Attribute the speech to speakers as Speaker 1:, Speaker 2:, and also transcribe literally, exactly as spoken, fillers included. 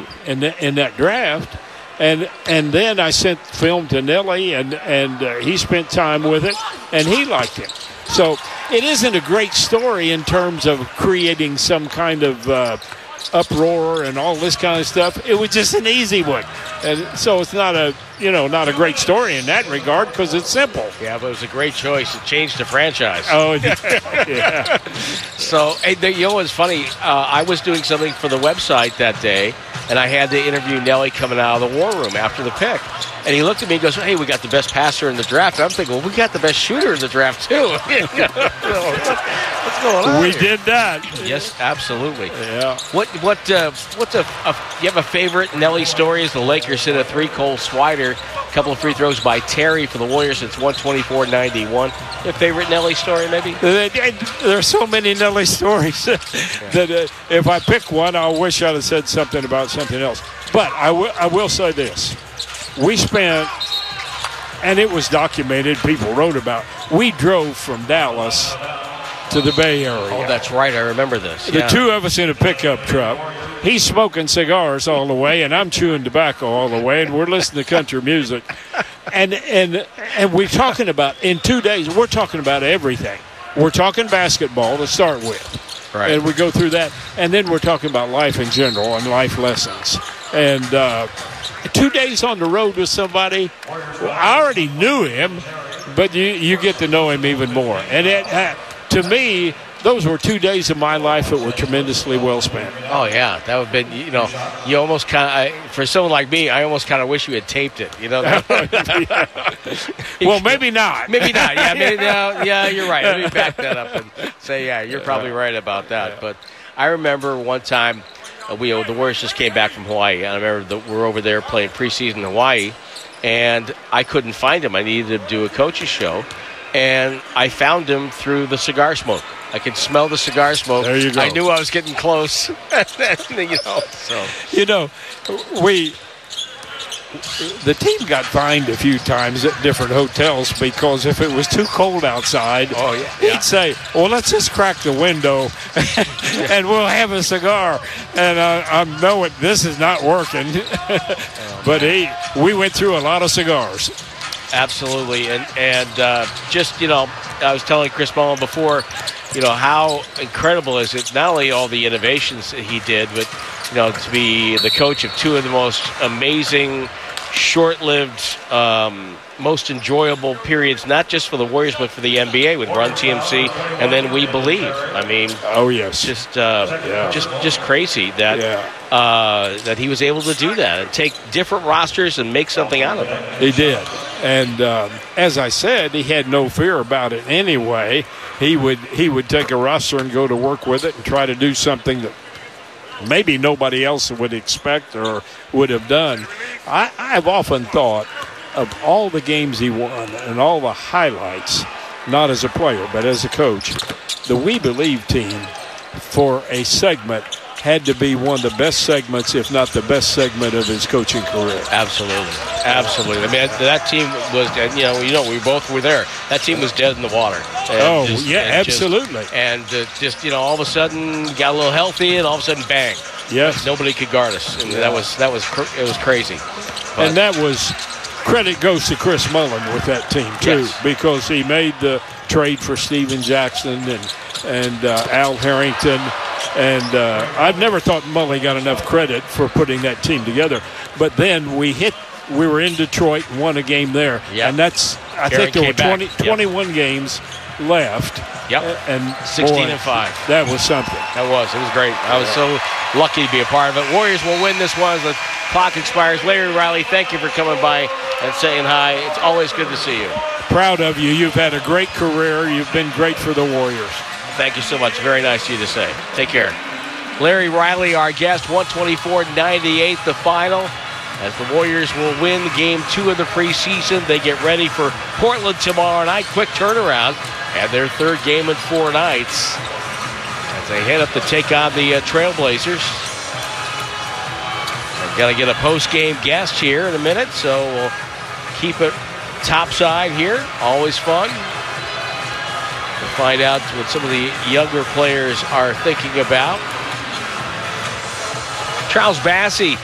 Speaker 1: do in, the, in that draft. And and then I sent film to Nelly, and, and uh, he spent time with it, and he liked it. So it isn't a great story in terms of creating some kind of uh, uproar and all this kind of stuff. It was just an easy one. And so it's not a, you know, not a great story in that regard because it's simple.
Speaker 2: Yeah, but it was a great choice. It changed the franchise.
Speaker 1: Oh, yeah.
Speaker 2: So, hey, you know what's funny? Uh, I was doing something for the website that day, and I had to interview Nelly coming out of the war room after the pick. And he looked at me and goes, hey, we got the best passer in the draft. And I'm thinking, well, we got the best shooter in the draft, too. What's going on
Speaker 1: We
Speaker 2: here?
Speaker 1: did that.
Speaker 2: Yes, absolutely.
Speaker 1: Yeah.
Speaker 2: What, what, uh, what's a, a, you have a favorite Nelly story? Is the Lakers hit a three, Cole Swider, a couple of free throws by Terry for the Warriors. It's one twenty-four ninety-one. Your favorite Nelly story, maybe?
Speaker 1: There are so many Nelly stories that uh, if I pick one, I wish I'd have said something about something else. But I, w- I will say this. We spent, and it was documented, people wrote about, we drove from Dallas to the Bay Area.
Speaker 2: Oh, that's right. I remember this.
Speaker 1: The
Speaker 2: yeah.
Speaker 1: two of us in a pickup truck. He's smoking cigars all the way, and I'm chewing tobacco all the way, and we're listening to country music. And and and we're talking about, in two days, we're talking about everything. We're talking basketball to start with.
Speaker 2: Right.
Speaker 1: And we go through that. And then we're talking about life in general and life lessons. And uh, two days on the road with somebody, well, I already knew him, but you, you get to know him even more. And it, uh, to me, those were two days of my life that were tremendously well spent.
Speaker 2: Oh, yeah. That would have been, you know, you almost kind of, for someone like me, I almost kind of wish you had taped it, you know?
Speaker 1: Well, maybe not.
Speaker 2: Maybe not. Yeah, maybe, no, yeah, you're right. Let me back that up and say, yeah, you're probably right about that. But I remember one time, uh, we the Warriors just came back from Hawaii. I remember that we're over there playing preseason in Hawaii, and I couldn't find him. I needed to do a coach's show, and I found him through the cigar smoke. I could smell the cigar smoke.
Speaker 1: There you go.
Speaker 2: I knew I was getting close. you know, so.
Speaker 1: You know, we the team got fined a few times at different hotels because if it was too cold outside,
Speaker 2: oh, yeah,
Speaker 1: he'd
Speaker 2: yeah.
Speaker 1: say, well, let's just crack the window and we'll have a cigar. And I, I know it, this is not working.
Speaker 2: oh,
Speaker 1: but he, we went through a lot of cigars.
Speaker 2: Absolutely. And, and uh, just, you know, I was telling Chris Mullen before, you know, how incredible is it, not only all the innovations that he did, but, you know, to be the coach of two of the most amazing, short-lived, um, most enjoyable periods, not just for the Warriors, but for the N B A with Run T M C and then We Believe. I mean,
Speaker 1: oh, yes.
Speaker 2: Just uh,
Speaker 1: yeah.
Speaker 2: just just crazy that
Speaker 1: yeah.
Speaker 2: uh, that he was able to do that and take different rosters and make something out of it.
Speaker 1: He did. And um, as I said, he had no fear about it anyway. He would he would take a roster and go to work with it and try to do something that maybe nobody else would expect or would have done. I, I've often thought of all the games he won and all the highlights, not as a player but as a coach, the We Believe team for a segment had to be one of the best segments, if not the best segment of his coaching career.
Speaker 2: Absolutely. Absolutely. I mean, that team was, and, you know, you know, we both were there. That team was dead in the water. And
Speaker 1: oh,
Speaker 2: just,
Speaker 1: yeah,
Speaker 2: and
Speaker 1: absolutely.
Speaker 2: Just, and uh, just, you know, all of a sudden got a little healthy, and all of a sudden, bang.
Speaker 1: Yes.
Speaker 2: Nobody could guard us. And yeah. that was, that was, cr- it was crazy. But,
Speaker 1: and that was, credit goes to Chris Mullen with that team, too,
Speaker 2: yes.
Speaker 1: because he made the trade for Steven Jackson and, and uh, Al Harrington. And uh, I've never thought Mullen got enough credit for putting that team together. But then we hit, we were in Detroit and won a game there.
Speaker 2: Yep.
Speaker 1: And that's, I
Speaker 2: Karen
Speaker 1: think there were twenty,
Speaker 2: yep.
Speaker 1: twenty-one games left.
Speaker 2: Yep.
Speaker 1: And
Speaker 2: sixteen
Speaker 1: boy,
Speaker 2: and five.
Speaker 1: That was something.
Speaker 2: That was. It was great. I was so lucky to be a part of it. Warriors will win this one as the clock expires. Larry Riley, thank you for coming by and saying hi. It's always good to see you.
Speaker 1: Proud of you. You've had a great career. You've been great for the Warriors.
Speaker 2: Thank you so much. Very nice of you to say. Take care. Larry Riley, our guest, one twenty-four ninety-eight, the final. As the Warriors will win game two of the preseason, they get ready for Portland tomorrow night. Quick turnaround. And their third game in four nights as they head up to take on the uh, Trailblazers. I've got to get a post-game guest here in a minute, so we'll keep it topside here. Always fun. We'll find out what some of the younger players are thinking about. Charles Bassey